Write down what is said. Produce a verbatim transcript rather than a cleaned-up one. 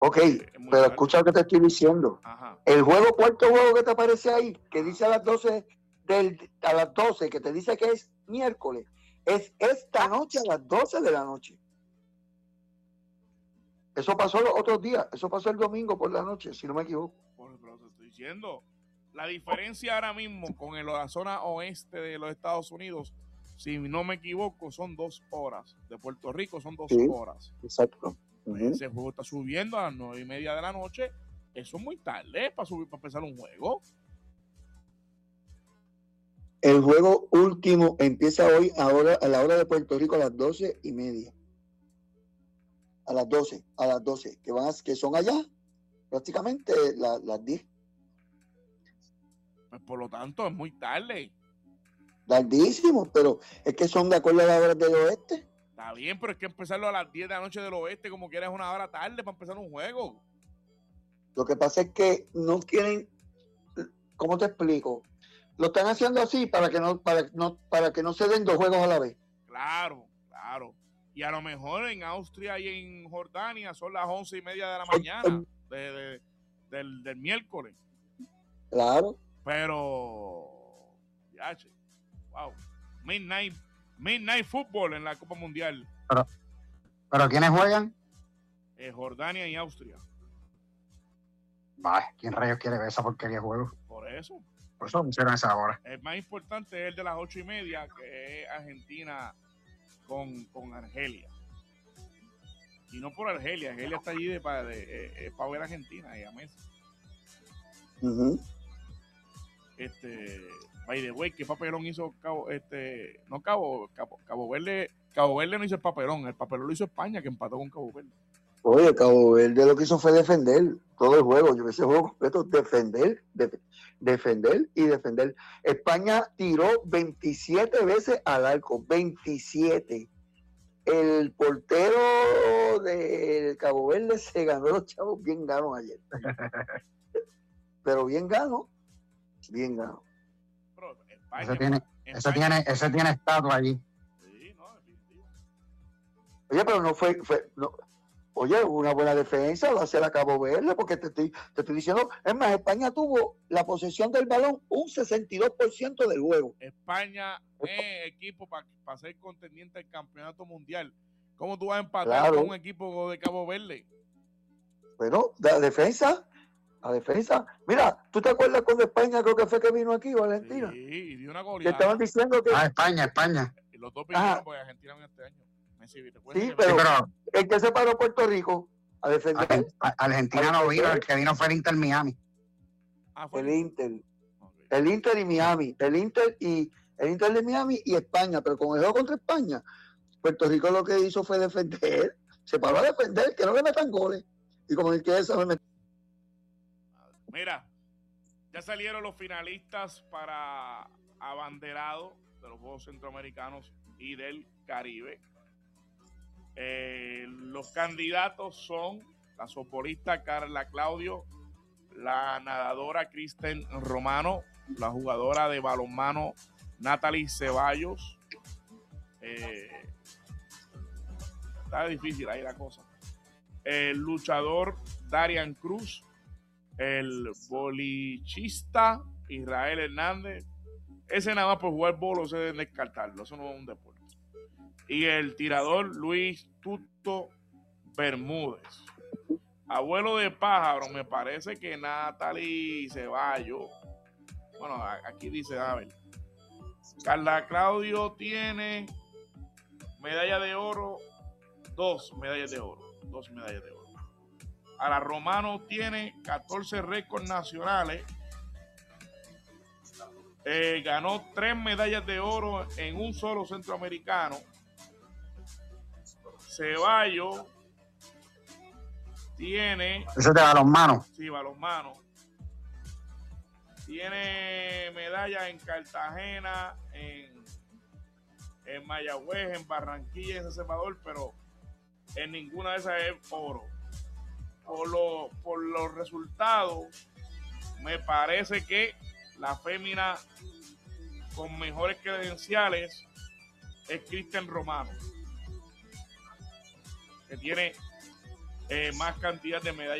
Ok, pero tarde. Escucha lo que te estoy diciendo. Ajá. El juego, cuarto juego que te aparece ahí, que dice a las doce, del, a las doce, que te dice que es miércoles, es esta noche a las doce de la noche. Eso pasó los otros días, eso pasó el domingo por la noche, si no me equivoco. Por lo que estoy diciendo, la diferencia ahora mismo con el, la zona oeste de los Estados Unidos, si no me equivoco, son dos horas. De Puerto Rico son dos sí, horas. Exacto. Pues uh-huh. Ese juego está subiendo a las nueve y media de la noche. Eso es muy tarde para subir para empezar un juego. El juego último empieza hoy ahora a la hora de Puerto Rico a las doce y media. A las doce, a las doce, que van a, que son allá prácticamente la, las diez. Pues por lo tanto es muy tarde. Tardísimo, pero es que son de acuerdo a la hora del oeste. Está bien, pero es que empezarlo a las diez de la noche del oeste, como quieras, es una hora tarde para empezar un juego. Lo que pasa es que no quieren, ¿cómo te explico? Lo están haciendo así para que no, para, no, para que no se den dos juegos a la vez. Claro, claro. Y a lo mejor en Austria y en Jordania son las once y media de la mañana de, de, del, del miércoles. Claro. Pero, ya, che, wow. Midnight, Midnight Football en la Copa Mundial. Pero, ¿pero quiénes juegan? Eh, Jordania y Austria. Vale, ¿quién rayos quiere ver esa porquería de juego? Por eso. Por eso hicieron esa hora. El más importante es el de las ocho y media, que es Argentina con, con Argelia. Y no por Argelia, Argelia está allí de, de, de, de, para ver a Argentina y a Messi. Uh-huh. Este, by the way, ¿qué papelón hizo Cabo, este, no Cabo, Cabo, Cabo Verde? Cabo Verde no hizo el papelón, el papelón lo hizo España, que empató con Cabo Verde. Oye, Cabo Verde lo que hizo fue defender todo el juego. Yo ese juego completo, defender, def, defender y defender. España tiró veintisiete veces al arco, veintisiete. El portero del Cabo Verde se ganó los chavos bien ganos ayer. Pero bien gano, bien gano. Pero España, ese tiene, España, ese tiene, ese tiene estatua allí. Sí, no, definitivo. Oye, pero no fue, fue no. Oye, una buena defensa va a ser a Cabo Verde, porque te estoy, te estoy diciendo, es más, España tuvo la posesión del balón un sesenta y dos por ciento del juego. España es equipo para pa ser contendiente del campeonato mundial. ¿Cómo tú vas a empatar claro. con un equipo de Cabo Verde? Bueno, la defensa, la defensa. Mira, ¿tú te acuerdas cuando España creo que fue que vino aquí, Valentina? Sí, y dio una goleada. Que estaban diciendo que... Ah, España, España. Y los dos vinieron porque Argentina en este año. Sí, pero, sí, pero ¿en qué se paró Puerto Rico? A defender. A, a, Argentina no vino, el que vino fue el Inter Miami. Ah, el Inter. Okay. El Inter y Miami. El Inter y el Inter de Miami y España. Pero con el juego contra España, Puerto Rico lo que hizo fue defender. Se paró a defender, que no le metan goles. Y como el que eso me metió. Mira, ya salieron los finalistas para abanderado de los Juegos Centroamericanos y del Caribe. Eh, los candidatos son la socorrista Carla Claudio, la nadadora Kristen Romano, la jugadora de balonmano Natalie Ceballos. Eh, está difícil ahí la cosa. El luchador Darian Cruz, el bolichista Israel Hernández. Ese nada más por jugar bolo se debe descartarlo, eso no es un deporte. Y el tirador Luis Tuto Bermúdez. Abuelo de pájaro, me parece que Natalie Ceballos. Bueno, aquí dice, a ver. Carla Claudio tiene medalla de oro, dos medallas de oro, dos medallas de oro. Ara Romano tiene catorce récords nacionales. Eh, ganó tres medallas de oro en un solo centroamericano. Ceballos tiene... Ese es de balonmano. Sí, balonmano. Tiene medallas en Cartagena, en, en Mayagüez, en Barranquilla, en San Salvador, pero en ninguna de esas es oro. Por, lo, por los resultados, me parece que la fémina con mejores credenciales es Kristen Romano, que tiene eh, más cantidad de medallas